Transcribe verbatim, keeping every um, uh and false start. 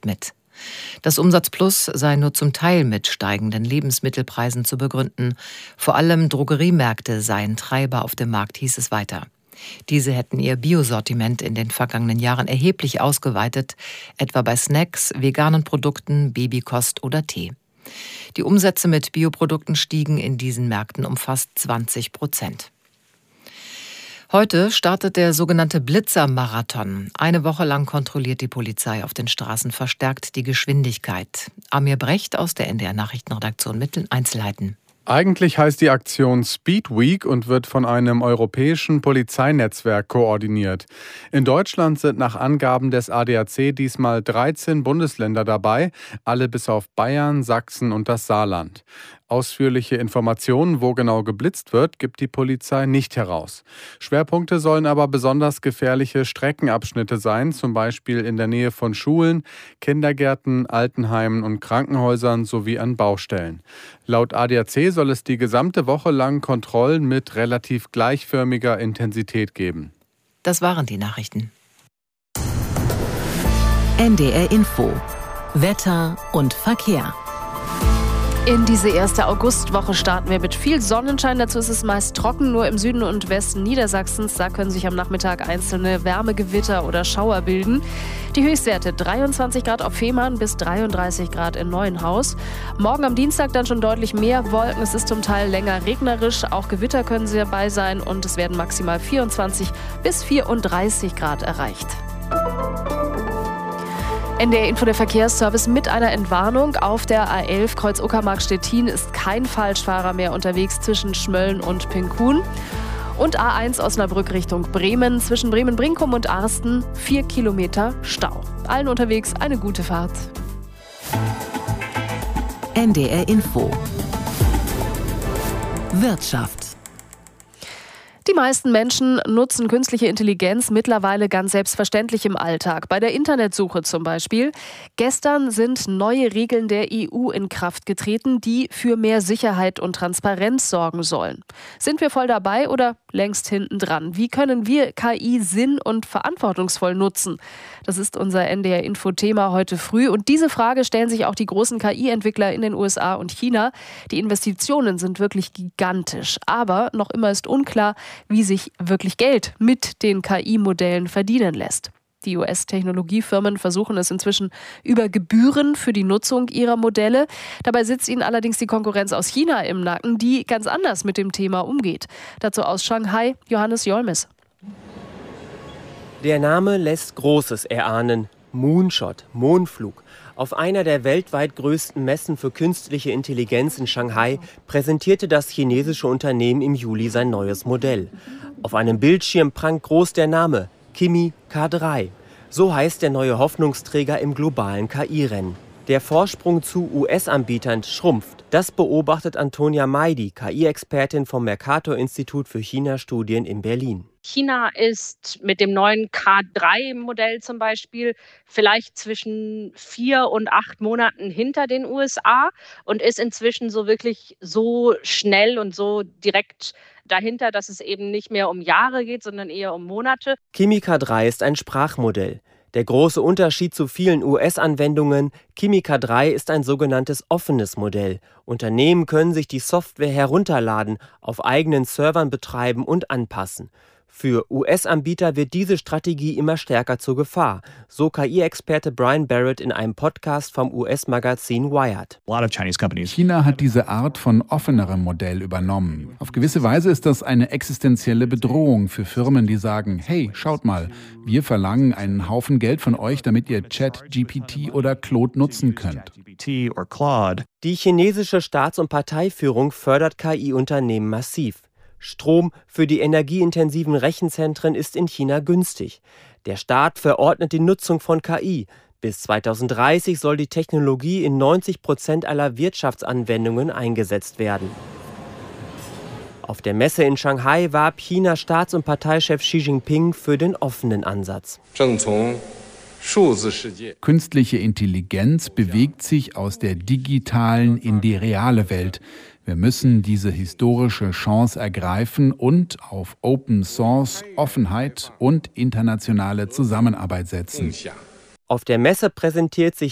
macht mit. Das Umsatzplus sei nur zum Teil mit steigenden Lebensmittelpreisen zu begründen. Vor allem Drogeriemärkte seien Treiber auf dem Markt, hieß es weiter. Diese hätten ihr Biosortiment in den vergangenen Jahren erheblich ausgeweitet, etwa bei Snacks, veganen Produkten, Babykost oder Tee. Die Umsätze mit Bioprodukten stiegen in diesen Märkten um fast zwanzig Prozent. Heute startet der sogenannte Blitzer-Marathon. Eine Woche lang kontrolliert die Polizei auf den Straßen verstärkt die Geschwindigkeit. Amir Brecht aus der N D R-Nachrichtenredaktion mit den Einzelheiten. Eigentlich heißt die Aktion Speed Week und wird von einem europäischen Polizeinetzwerk koordiniert. In Deutschland sind nach Angaben des A D A C diesmal dreizehn Bundesländer dabei, alle bis auf Bayern, Sachsen und das Saarland. Ausführliche Informationen, wo genau geblitzt wird, gibt die Polizei nicht heraus. Schwerpunkte sollen aber besonders gefährliche Streckenabschnitte sein, zum Beispiel in der Nähe von Schulen, Kindergärten, Altenheimen und Krankenhäusern sowie an Baustellen. Laut A D A C soll es die gesamte Woche lang Kontrollen mit relativ gleichförmiger Intensität geben. Das waren die Nachrichten. N D R Info. Wetter und Verkehr. In diese erste Augustwoche starten wir mit viel Sonnenschein. Dazu ist es meist trocken, nur im Süden und Westen Niedersachsens. Da können sich am Nachmittag einzelne Wärmegewitter oder Schauer bilden. Die Höchstwerte dreiundzwanzig Grad auf Fehmarn bis dreiunddreißig Grad in Neuenhaus. Morgen am Dienstag dann schon deutlich mehr Wolken. Es ist zum Teil länger regnerisch. Auch Gewitter können sie dabei sein und es werden maximal vierundzwanzig bis vierunddreißig Grad erreicht. N D R-Info, der Verkehrsservice mit einer Entwarnung. Auf der A elf Kreuz Uckermark-Stettin ist kein Falschfahrer mehr unterwegs zwischen Schmölln und Pinkuhn. Und A eins Osnabrück Richtung Bremen. Zwischen Bremen-Brinkum und Arsten vier Kilometer Stau. Allen unterwegs eine gute Fahrt. N D R-Info. Wirtschaft. Die meisten Menschen nutzen künstliche Intelligenz mittlerweile ganz selbstverständlich im Alltag. Bei der Internetsuche zum Beispiel. Gestern sind neue Regeln der E U in Kraft getreten, die für mehr Sicherheit und Transparenz sorgen sollen. Sind wir voll dabei oder längst hinten dran? Wie können wir K I sinn- und verantwortungsvoll nutzen? Das ist unser N D R-Info-Thema heute früh. Und diese Frage stellen sich auch die großen K I-Entwickler in den U S A und China. Die Investitionen sind wirklich gigantisch. Aber noch immer ist unklar, wie sich wirklich Geld mit den K I-Modellen verdienen lässt. Die U S-Technologiefirmen versuchen es inzwischen über Gebühren für die Nutzung ihrer Modelle. Dabei sitzt ihnen allerdings die Konkurrenz aus China im Nacken, die ganz anders mit dem Thema umgeht. Dazu aus Shanghai, Johannes Jolmes. Der Name lässt Großes erahnen. Moonshot, Mondflug. Auf einer der weltweit größten Messen für künstliche Intelligenz in Shanghai präsentierte das chinesische Unternehmen im Juli sein neues Modell. Auf einem Bildschirm prangt groß der Name Kimi K drei. So heißt der neue Hoffnungsträger im globalen K I-Rennen. Der Vorsprung zu U S-Anbietern schrumpft. Das beobachtet Antonia Meidi, K I-Expertin vom Mercator-Institut für China-Studien in Berlin. China ist mit dem neuen K drei Modell zum Beispiel vielleicht zwischen vier und acht Monaten hinter den U S A und ist inzwischen so wirklich so schnell und so direkt dahinter, dass es eben nicht mehr um Jahre geht, sondern eher um Monate. Kimi K drei ist ein Sprachmodell. Der große Unterschied zu vielen U S-Anwendungen, Kimi K drei ist ein sogenanntes offenes Modell. Unternehmen können sich die Software herunterladen, auf eigenen Servern betreiben und anpassen. Für U S-Anbieter wird diese Strategie immer stärker zur Gefahr, so K I-Experte Brian Barrett in einem Podcast vom U S-Magazin Wired. China hat diese Art von offenerem Modell übernommen. Auf gewisse Weise ist das eine existenzielle Bedrohung für Firmen, die sagen, hey, schaut mal, wir verlangen einen Haufen Geld von euch, damit ihr ChatGPT oder Claude nutzen könnt. Die chinesische Staats- und Parteiführung fördert K I-Unternehmen massiv. Strom für die energieintensiven Rechenzentren ist in China günstig. Der Staat verordnet die Nutzung von K I. Bis zweitausenddreißig soll die Technologie in neunzig Prozent aller Wirtschaftsanwendungen eingesetzt werden. Auf der Messe in Shanghai warb Chinas Staats- und Parteichef Xi Jinping für den offenen Ansatz. Künstliche Intelligenz bewegt sich aus der digitalen in die reale Welt. Wir müssen diese historische Chance ergreifen und auf Open Source, Offenheit und internationale Zusammenarbeit setzen. Auf der Messe präsentiert sich